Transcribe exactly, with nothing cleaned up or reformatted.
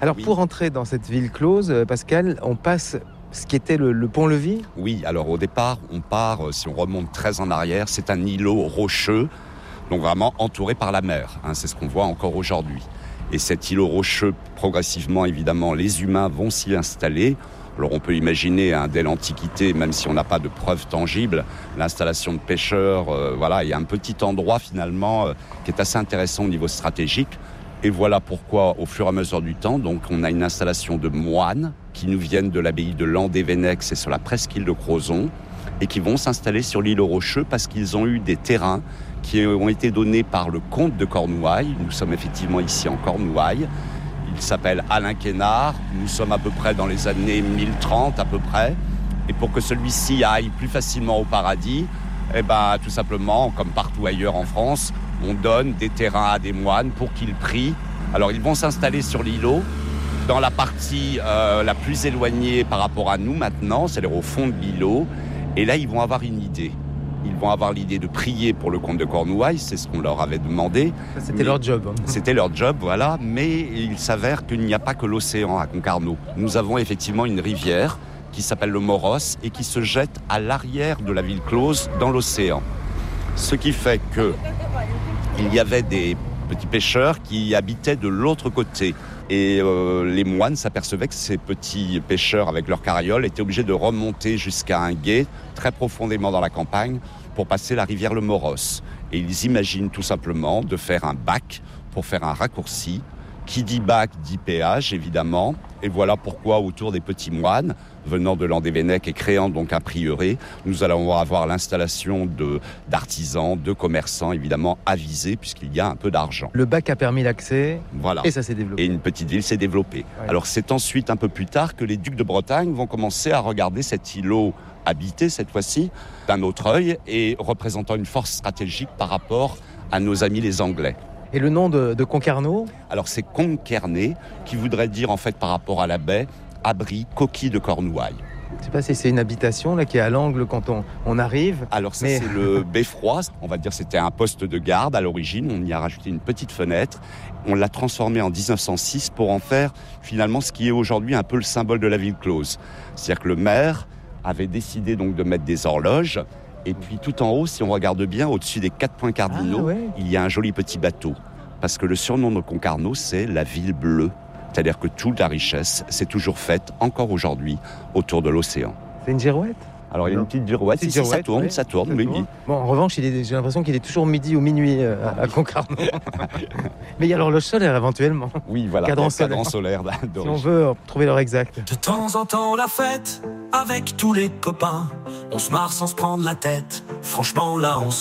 Alors Oui. pour entrer dans cette ville close, euh, Pascal, on passe ce qui était le, le pont-levis. Oui, alors au départ, on part, euh, si on remonte très en arrière, c'est un îlot rocheux, donc vraiment entouré par la mer. Hein, c'est ce qu'on voit encore aujourd'hui. Et cet îlot rocheux, progressivement, évidemment, les humains vont s'y installer. Alors on peut imaginer, hein, dès l'Antiquité, même si on n'a pas de preuves tangibles, l'installation de pêcheurs, euh, voilà, il y a un petit endroit finalement euh, qui est assez intéressant au niveau stratégique. Et voilà pourquoi, au fur et à mesure du temps, donc on a une installation de moines qui nous viennent de l'abbaye de Landévennec, c'est sur la presqu'île de Crozon, et qui vont s'installer sur l'îlot rocheux parce qu'ils ont eu des terrains qui ont été donnés par le comte de Cornouailles. Nous sommes effectivement ici en Cornouailles. Il s'appelle Alain Quénard. Nous sommes à peu près dans les années mille trente à peu près. Et pour que celui-ci aille plus facilement au paradis, eh ben, tout simplement, comme partout ailleurs en France, on donne des terrains à des moines pour qu'ils prient. Alors ils vont s'installer sur l'îlot, dans la partie euh, la plus éloignée par rapport à nous maintenant, c'est-à-dire au fond de l'îlot. Et là, ils vont avoir une idée. Ils vont avoir l'idée de prier pour le comte de Cornouailles, c'est ce qu'on leur avait demandé. C'était Mais leur job. hein. C'était leur job, voilà. Mais il s'avère qu'il n'y a pas que l'océan à Concarneau. Nous avons effectivement une rivière qui s'appelle le Moros et qui se jette à l'arrière de la ville close dans l'océan. Ce qui fait que il y avait des petits pêcheurs qui habitaient de l'autre côté. Et euh, les moines s'apercevaient que ces petits pêcheurs avec leurs carrioles étaient obligés de remonter jusqu'à un gué très profondément dans la campagne pour passer la rivière le Moros. Et ils imaginent tout simplement de faire un bac pour faire un raccourci. Qui dit bac dit péage, évidemment. Et voilà pourquoi, autour des petits moines, venant de Landévennec et créant donc un prieuré, nous allons avoir l'installation de, d'artisans, de commerçants, évidemment, avisés, puisqu'il y a un peu d'argent. Le bac a permis l'accès Voilà. et ça s'est développé. Et une petite ville s'est développée. Ouais. Alors c'est ensuite, un peu plus tard, que les ducs de Bretagne vont commencer à regarder cet îlot habité, cette fois-ci, d'un autre œil, et représentant une force stratégique par rapport à nos amis les Anglais. Et le nom de, de Concarneau, Alors c'est Conquerné, qui voudrait dire en fait par rapport à la baie, abri, coquille de Cornouailles. je ne sais pas si c'est une habitation là, qui est à l'angle quand on, on arrive. Alors ça Mais- c'est le beffroi, on va dire c'était un poste de garde à l'origine, on y a rajouté une petite fenêtre, on l'a transformé en dix-neuf cent six pour en faire finalement ce qui est aujourd'hui un peu le symbole de la ville close. C'est-à-dire que le maire avait décidé donc de mettre des horloges. Et puis tout en haut, si on regarde bien, au-dessus des quatre points cardinaux, Ah ouais. il y a un joli petit bateau. Parce que le surnom de Concarneau, c'est la ville bleue. C'est-à-dire que toute la richesse s'est toujours faite, encore aujourd'hui, autour de l'océan. C'est une girouette. Alors il y a Non. une petite girouette, Petite si, si, ça girouette, tourne, ouais. ça tourne, Ça oui, tourne. oui. Bon, en revanche, il est, j'ai l'impression qu'il est toujours midi ou minuit euh, à, à Concarneau. Mais il y a l'horloge solaire éventuellement. Oui, voilà, Cadran le solaire. cadran solaire. Si on d'origine. veut euh, trouver l'heure exacte. De temps en temps la fête, avec tous les copains, on se marre sans se prendre la tête, franchement là on